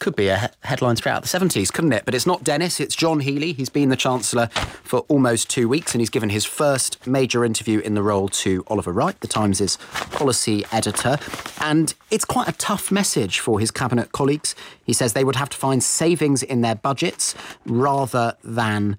could be a headline straight out of the 70s, couldn't it? But it's not Dennis, it's John Healey. He's been the Chancellor for almost 2 weeks, and he's given his first major interview in the role to Oliver Wright, the Times' policy editor. And it's quite a tough message for his cabinet colleagues. He says they would have to find savings in their budgets rather than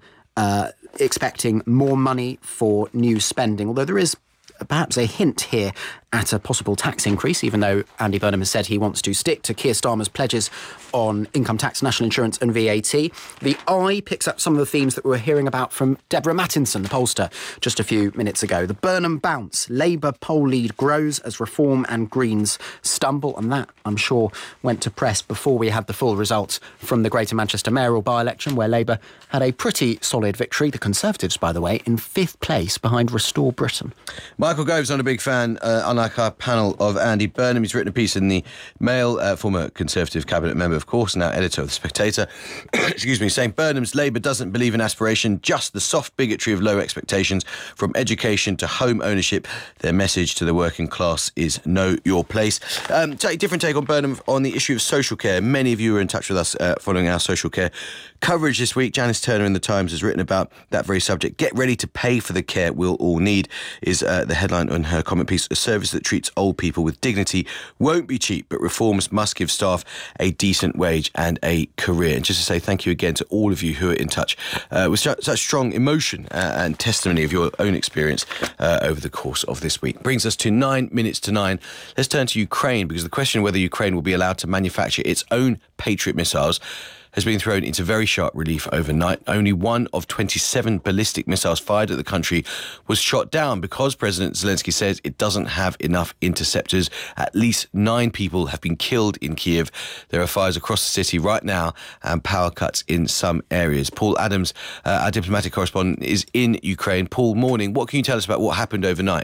expecting more money for new spending, although there is perhaps a hint here at a possible tax increase, even though Andy Burnham has said he wants to stick to Keir Starmer's pledges on income tax, national insurance and VAT. The Eye picks up some of the themes that we were hearing about from Deborah Mattinson, the pollster, just a few minutes ago. The Burnham bounce. Labour poll lead grows as Reform and Greens stumble, and that, I'm sure, went to press before we had the full results from the Greater Manchester mayoral by-election, where Labour had a pretty solid victory. The Conservatives, by the way, in 5th place behind Restore Britain. Michael Gove's not a big fan, unlike our panel, of Andy Burnham. He's written a piece in the Mail, former Conservative cabinet member, of course, now editor of The Spectator, excuse me, saying Burnham's Labour doesn't believe in aspiration, just the soft bigotry of low expectations. From education to home ownership, their message to the working class is know your place. Different take on Burnham on the issue of social care. Many of you are in touch with us following our social care coverage this week. Janice Turner in The Times has written about that very subject. Get ready to pay for the care we'll all need is the headline on her comment piece. A service that treats old people with dignity won't be cheap, but reforms must give staff a decent wage and a career. And just to say thank you again to all of you who are in touch with such strong emotion and testimony of your own experience over the course of this week. Brings us to 9 minutes to 9. Let's turn to Ukraine, because the question of whether Ukraine will be allowed to manufacture its own Patriot missiles has been thrown into very sharp relief overnight. Only one of 27 ballistic missiles fired at the country was shot down because President Zelensky says it doesn't have enough interceptors. At least 9 people have been killed in Kiev. There are fires across the city right now and power cuts in some areas. Paul Adams, our diplomatic correspondent, is in Ukraine. Paul, morning. What can you tell us about what happened overnight?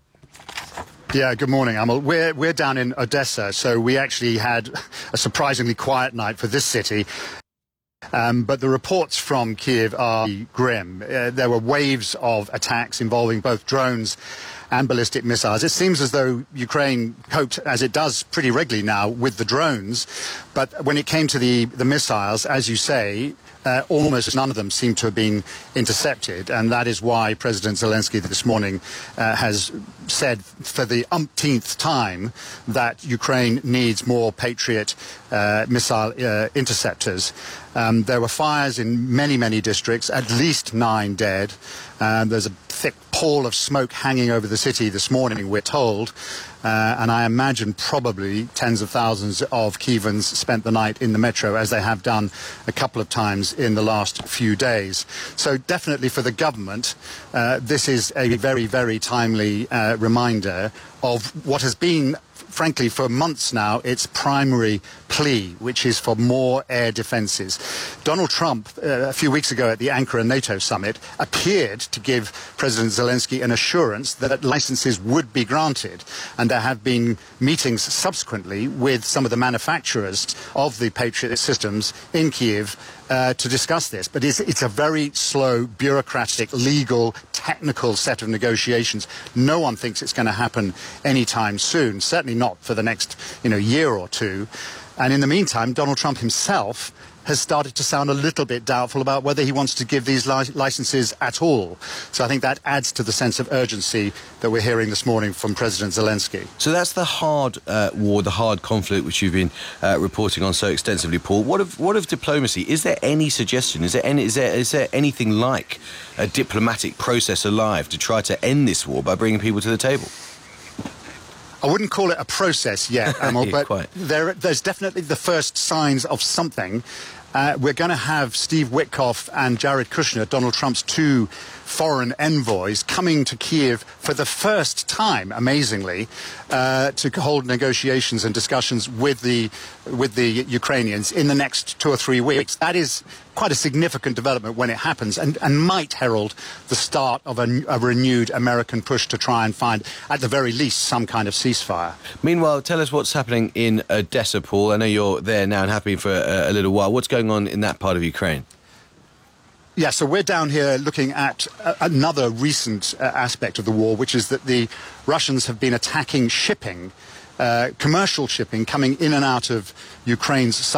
Yeah, good morning, Amal. We're down in Odessa, so we actually had a surprisingly quiet night for this city. But the reports from Kiev are grim. There were waves of attacks involving both drones and ballistic missiles. It seems as though Ukraine coped, as it does pretty regularly now, with the drones. But when it came to the missiles, as you say, almost none of them seem to have been intercepted, and that is why President Zelensky this morning has said for the umpteenth time that Ukraine needs more Patriot missile interceptors. There were fires in many, many districts, at least 9 dead. There's a thick pall of smoke hanging over the city this morning, we're told. And I imagine probably tens of thousands of Kievans spent the night in the metro, as they have done a couple of times in the last few days. So definitely for the government, this is a very, very timely reminder of what has been, frankly, for months now, its primary plea, which is for more air defences. Donald Trump, a few weeks ago at the Ankara NATO summit, appeared to give President Zelensky an assurance that licences would be granted. And there have been meetings subsequently with some of the manufacturers of the Patriot systems in Kiev to discuss this. But it's a very slow, bureaucratic, legal, technical set of negotiations. No one thinks it's going to happen anytime soon, certainly not for the next year or two. And in the meantime, Donald Trump himself has started to sound a little bit doubtful about whether he wants to give these licenses at all. So I think that adds to the sense of urgency that we're hearing this morning from President Zelensky. So that's the hard war, the hard conflict, which you've been reporting on so extensively, Paul. What of diplomacy? Is there any suggestion? Is there anything like a diplomatic process alive to try to end this war by bringing people to the table? I wouldn't call it a process yet, Amal, but Quite. there's definitely the first signs of something. We're going to have Steve Witkoff and Jared Kushner, Donald Trump's 2 foreign envoys, coming to Kiev for the first time, amazingly, to hold negotiations and discussions with the Ukrainians in the next 2 or 3 weeks. That is quite a significant development when it happens, and might herald the start of a renewed American push to try and find, at the very least, some kind of ceasefire. Meanwhile, tell us what's happening in Odessa, Paul. I know you're there now and have been for a little while. What's going on in that part of Ukraine? Yeah, so we're down here looking at another recent aspect of the war, which is that the Russians have been attacking shipping, commercial shipping, coming in and out of Ukraine's